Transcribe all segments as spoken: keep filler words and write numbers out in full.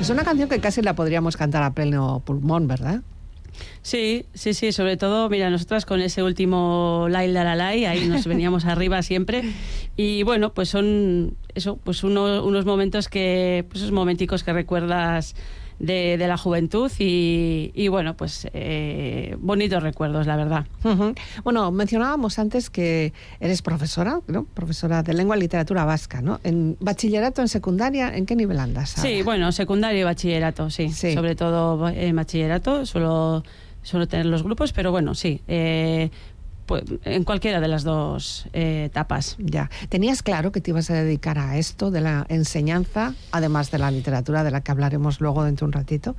Es una canción que casi la podríamos cantar a pleno pulmón, ¿verdad? Sí, sí, sí, sobre todo, mira, nosotras con ese último Lai La La Lai, ahí nos veníamos arriba siempre, y bueno, pues son eso, pues uno, unos momentos que, pues esos momenticos que recuerdas de, de la juventud y, y bueno, pues eh, bonitos recuerdos, la verdad. Uh-huh. Bueno, mencionábamos antes que eres profesora, ¿no? Profesora de lengua y literatura vasca, ¿no? En bachillerato, en secundaria, ¿en qué nivel andas ahora? Sí, bueno, secundaria y bachillerato, sí, sí. Sobre todo en bachillerato, suelo, suelo tener los grupos, pero bueno, sí, eh, pues en cualquiera de las dos eh, etapas. Ya. ¿Tenías claro que te ibas a dedicar a esto de la enseñanza, además de la literatura, de la que hablaremos luego dentro de un ratito?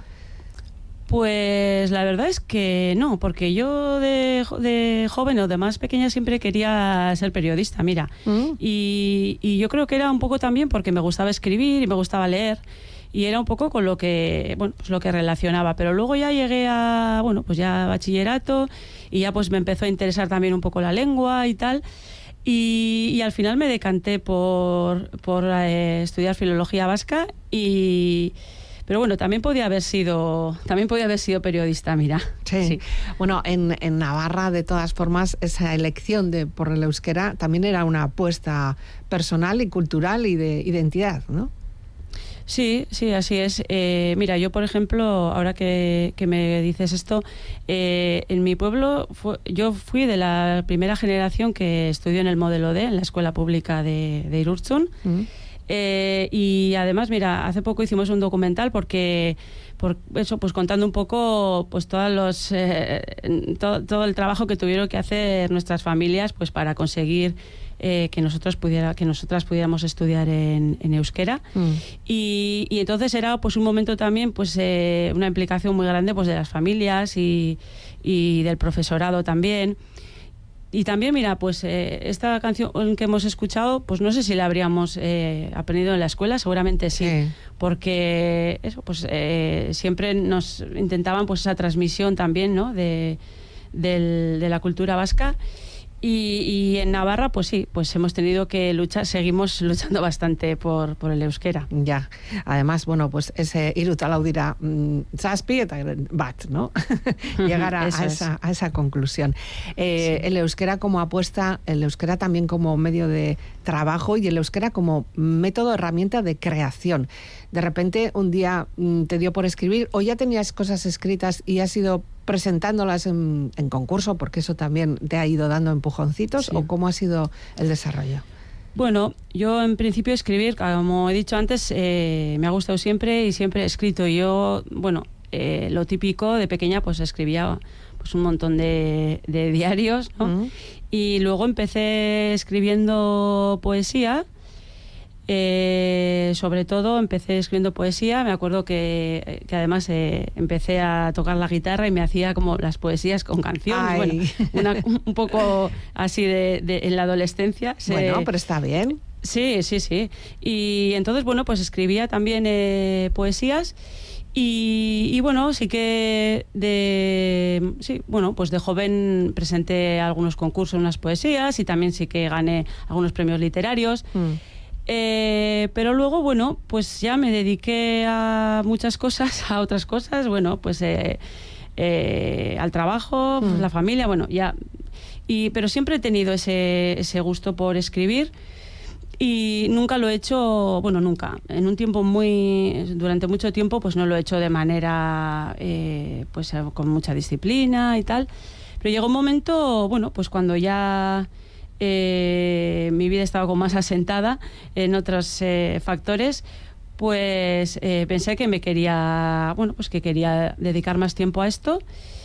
Pues la verdad es que no, porque yo de, de joven o de más pequeña siempre quería ser periodista, mira. Mm. Y, y yo creo que era un poco también porque me gustaba escribir y me gustaba leer. Y era un poco con lo que, bueno, pues lo que relacionaba. Pero luego ya llegué a, bueno, pues ya a bachillerato y ya pues me empezó a interesar también un poco la lengua y tal. Y, y al final me decanté por, por eh, estudiar filología vasca y... Pero bueno, también podía haber sido, también podía haber sido periodista, mira. Sí. sí. Bueno, en, en Navarra, de todas formas, esa elección de por el euskera también era una apuesta personal y cultural y de identidad, ¿no? Sí, sí, así es. Eh, mira, yo, por ejemplo, ahora que, que me dices esto, eh, en mi pueblo fue, yo fui de la primera generación que estudió en el Modelo D, en la escuela pública de, de Irurzun. Mm. Eh, y además, mira, hace poco hicimos un documental porque, por eso, pues contando un poco, pues todos los, eh, todo, todo el trabajo que tuvieron que hacer nuestras familias, pues para conseguir eh, que nosotros pudiera, que nosotras pudiéramos estudiar en, en euskera. Mm. Y, y entonces era, pues un momento también, pues eh, una implicación muy grande, pues de las familias y, y del profesorado también. Y también, mira, pues eh, esta canción que hemos escuchado, pues no sé si la habríamos eh, aprendido en la escuela, seguramente sí, sí. Porque eso, pues eh, siempre nos intentaban pues esa transmisión también, ¿no? De, del, de la cultura vasca. Y, y en Navarra, pues sí, pues hemos tenido que luchar, seguimos luchando bastante por, por el euskera. Ya, además, bueno, pues ese iruta dirá, zazpi eta bat, ¿no? Llegar a, a, esa, a esa conclusión. Eh, sí. El euskera como apuesta, el euskera también como medio de trabajo y el euskera como método, herramienta de creación. De repente, un día te dio por escribir o ya tenías cosas escritas y has ido presentándolas en, en concurso, porque eso también te ha ido dando empujoncitos, sí. ¿O cómo ha sido el desarrollo? Bueno, yo en principio escribir, como he dicho antes, eh, me ha gustado siempre y siempre he escrito. Yo, bueno, eh, lo típico, de pequeña pues escribía pues un montón de, de diarios, ¿no? Uh-huh. Y luego empecé escribiendo poesía. Eh, sobre todo empecé escribiendo poesía. Me acuerdo que, que además eh, empecé a tocar la guitarra y me hacía como las poesías con canciones. Ay. Bueno, una, un poco así de, de en la adolescencia. Bueno, pero está bien. Sí, sí, sí. Y entonces, bueno, pues escribía también eh, poesías. Y, y bueno, sí que de sí, bueno, pues de joven presenté algunos concursos, unas poesías, y también sí que gané algunos premios literarios. Mm. Eh, pero luego, bueno, pues ya me dediqué a muchas cosas, a otras cosas, bueno, pues eh, eh, al trabajo, pues, mm. la familia, bueno, ya. Y, pero siempre he tenido ese, ese gusto por escribir y nunca lo he hecho, bueno, nunca. En un tiempo muy, durante mucho tiempo, pues no lo he hecho de manera, eh, pues con mucha disciplina y tal. Pero llegó un momento, bueno, pues cuando ya... Eh, mi vida estaba como más asentada en otros eh, factores, pues eh, pensé que me quería, bueno, pues que quería dedicar más tiempo a esto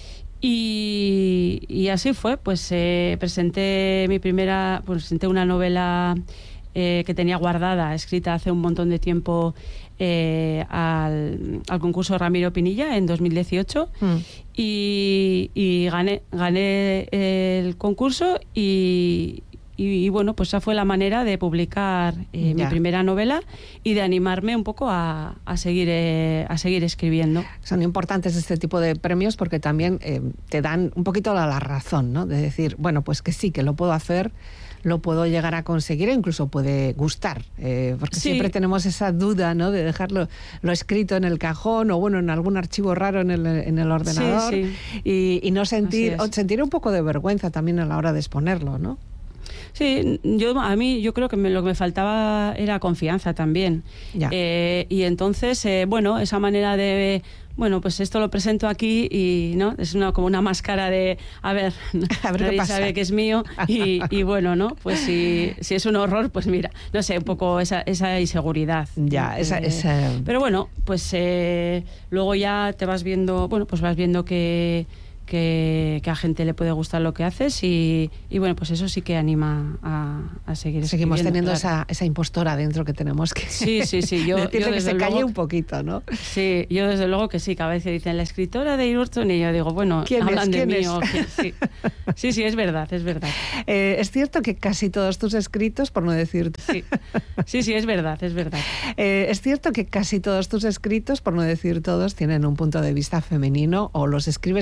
y, y así fue. Pues eh, presenté mi primera, pues presenté una novela eh, que tenía guardada, escrita hace un montón de tiempo, eh, al, al concurso Ramiro Pinilla en dos mil dieciocho. Mm. Y, y gané gané el concurso y, y, y bueno, pues esa fue la manera de publicar eh, mi primera novela y de animarme un poco a, a seguir eh, a seguir escribiendo. Son importantes este tipo de premios porque también eh, te dan un poquito la, la razón, ¿no? De decir, bueno, pues que sí, que lo puedo hacer, lo puedo llegar a conseguir e incluso puede gustar, eh, porque sí. siempre tenemos esa duda, ¿no?, de dejarlo lo escrito en el cajón o bueno en algún archivo raro en el, en el ordenador, sí, sí. Y, y no sentir, o sentir un poco de vergüenza también a la hora de exponerlo, ¿no? Sí, yo a mí yo creo que me, lo que me faltaba era confianza también. Eh, y entonces, eh, bueno, esa manera de, bueno, pues esto lo presento aquí y no es una como una máscara de, a ver, a ver nadie qué pasa. Sabe que es mío y, y bueno, ¿no? Pues si, si es un horror, pues mira, no sé, un poco esa, esa inseguridad. Ya, esa, eh, esa... Pero bueno, pues eh, luego ya te vas viendo, bueno, pues vas viendo que... Que, que a gente le puede gustar lo que haces y, y bueno, pues eso sí que anima a, a seguir Seguimos teniendo claro. esa, esa impostora dentro que tenemos que sí, sí, sí. Yo, decirle yo que se luego, calle un poquito, ¿no? Sí, yo desde luego que sí, cada vez que dicen la escritora de Irurtzun y yo digo, bueno, ¿quién hablan es? de ¿Quién mí es? o quién, sí. sí, sí, es verdad, es verdad. Eh, es cierto que casi todos tus escritos, por no decir... Sí, sí, sí, es verdad, es verdad. Eh, es cierto que casi todos tus escritos, por no decir todos, tienen un punto de vista femenino o los escribes